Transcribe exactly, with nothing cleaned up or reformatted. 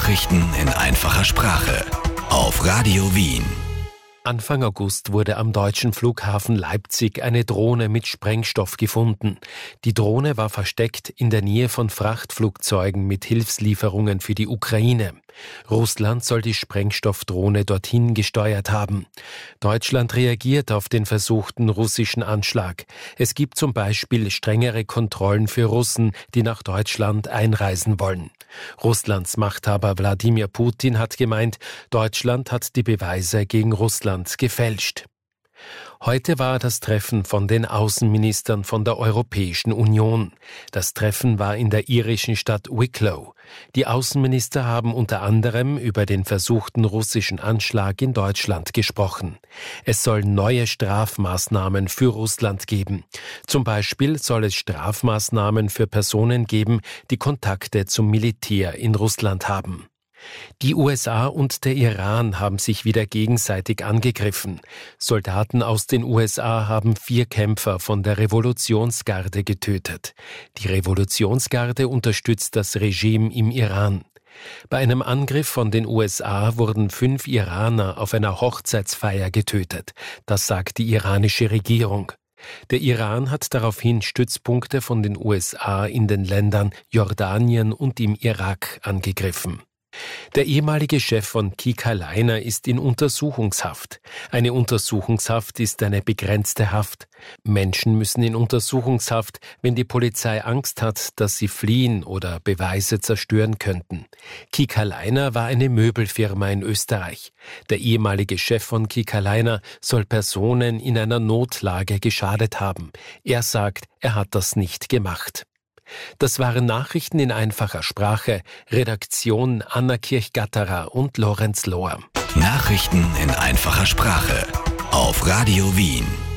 Nachrichten in einfacher Sprache auf Radio Wien. Anfang August wurde am deutschen Flughafen Leipzig eine Drohne mit Sprengstoff gefunden. Die Drohne war versteckt in der Nähe von Frachtflugzeugen mit Hilfslieferungen für die Ukraine. Russland soll die Sprengstoffdrohne dorthin gesteuert haben. Deutschland reagiert auf den versuchten russischen Anschlag. Es gibt zum Beispiel strengere Kontrollen für Russen, die nach Deutschland einreisen wollen. Russlands Machthaber Wladimir Putin hat gemeint, Deutschland hat die Beweise gegen Russland gefälscht. Heute war das Treffen von den Außenministern von der Europäischen Union. Das Treffen war in der irischen Stadt Wicklow. Die Außenminister haben unter anderem über den versuchten russischen Anschlag in Deutschland gesprochen. Es soll neue Strafmaßnahmen für Russland geben. Zum Beispiel soll es Strafmaßnahmen für Personen geben, die Kontakte zum Militär in Russland haben. Die U S A und der Iran haben sich wieder gegenseitig angegriffen. Soldaten aus den U S A haben vier Kämpfer von der Revolutionsgarde getötet. Die Revolutionsgarde unterstützt das Regime im Iran. Bei einem Angriff von den U S A wurden fünf Iraner auf einer Hochzeitsfeier getötet. Das sagt die iranische Regierung. Der Iran hat daraufhin Stützpunkte von den U S A in den Ländern Jordanien und im Irak angegriffen. Der ehemalige Chef von Kika Liner ist in Untersuchungshaft. Eine Untersuchungshaft ist eine begrenzte Haft. Menschen müssen in Untersuchungshaft, wenn die Polizei Angst hat, dass sie fliehen oder Beweise zerstören könnten. Kika Liner war eine Möbelfirma in Österreich. Der ehemalige Chef von Kika Liner soll Personen in einer Notlage geschadet haben. Er sagt, er hat das nicht gemacht. Das waren Nachrichten in einfacher Sprache. Redaktion Anna Kirchgatterer und Lorenz Lohr. Nachrichten in einfacher Sprache auf Radio Wien.